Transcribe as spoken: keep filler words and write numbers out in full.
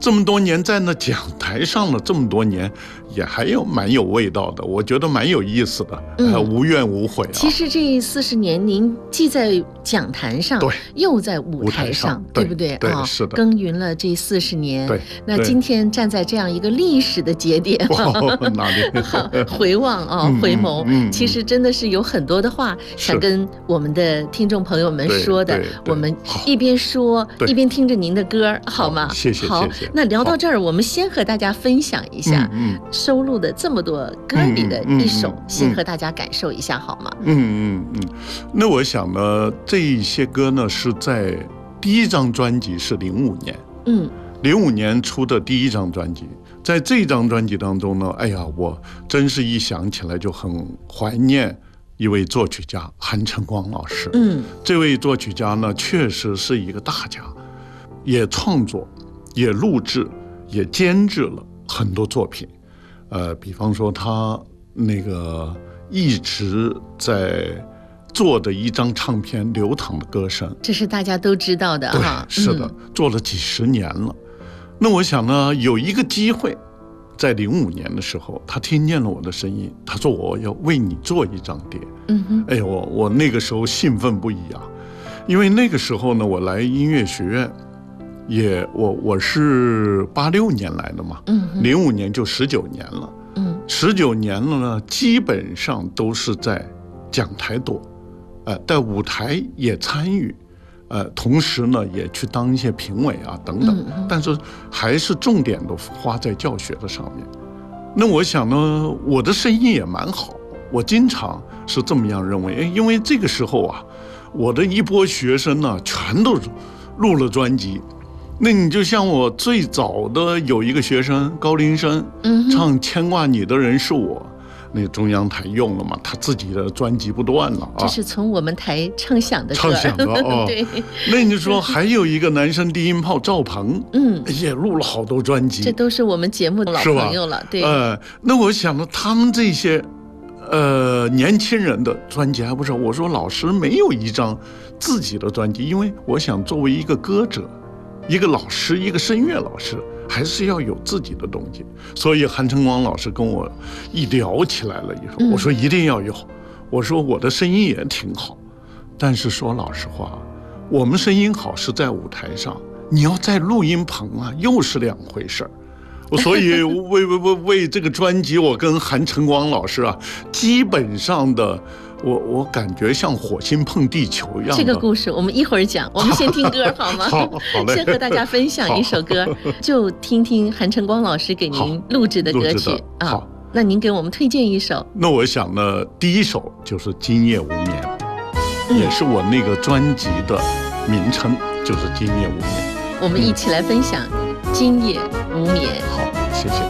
这么多年在那讲台上了这么多年，也还有蛮有味道的，我觉得蛮有意思的，嗯、呃，无怨无悔啊。 其实这四十年，您既在讲坛上， 对， 又在舞台上， 台上对不对？ 对， 啊、 哦，是的， 耕耘了这四十年。 对， 那今天站在这样一个历史的节点， 哦、哪里回望啊、哦，回眸、 嗯嗯， 其实真的是有很多的话想跟我们的听众朋友们说的。我们一边说一边听着您的歌，好吗？ 好，谢谢， 好， 谢谢。 那聊到这儿，我们先和大家分享一下收录的这么多歌里的一首，嗯嗯嗯、先和大家感受一下，好吗？ 嗯嗯嗯。那我想呢，这一些歌呢是在第一张专辑是零五年，嗯，零五年出的第一张专辑。在这张专辑当中呢，哎呀，我真是一想起来就很怀念一位作曲家韩晨光老师。嗯，这位作曲家呢，确实是一个大家，也创作，也录制，也监制了很多作品。呃，比方说他那个一直在做的一张唱片《流淌的歌声》， 这是大家都知道的哈。 对，是的，嗯、做了几十年了。那我想呢，有一个机会，在零五年的时候，他听见了我的声音，他说我要为你做一张碟。嗯哼，哎呦，我我那个时候兴奋不已啊，因为那个时候呢，我来音乐学院，也我我是八六年来的嘛，嗯，零五年就十九年了，嗯，十九年了呢，基本上都是在讲台多，呃，在舞台也参与。呃，同时呢，也去当一些评委啊，等等，嗯、但是还是重点都花在教学的上面。那我想呢，我的声音也蛮好，我经常是这么样认为，因为这个时候啊，我的一波学生呢，全都录了专辑。那你就像我最早的有一个学生高林生，嗯、唱《牵挂你的人是我》。那中央台用了嘛，他自己的专辑不断了啊。 这是从我们台唱响的歌。 唱响的哦。对。那你说还有一个男生低音炮赵鹏，嗯，也录了好多专辑。 这都是我们节目的老朋友了，对。 呃，那我想呢，他们这些呃年轻人的专辑还不少。我说老师没有一张自己的专辑，因为我想作为一个歌者，一个老师，一个声乐老师。还是要有自己的东西，所以韩晨光老师跟我一聊起来了以后，我说一定要有，我说我的声音也挺好，但是说老实话，我们声音好是在舞台上，你要在录音棚啊，又是两回事儿。所以为为为为这个专辑，我跟韩晨光老师啊，基本上的。我我感觉像火星碰地球一样的。 这个故事我们一会儿讲，我们先听歌好吗？ 好，好嘞。 先和大家分享一首歌，就听听韩晨光老师给您录制的歌曲啊。好，那您给我们推荐一首。 那我想呢，第一首就是《今夜无眠》，嗯、也是我那个专辑的名称，就是《今夜无眠》。 我们一起来分享《今夜无眠》。 好，谢谢。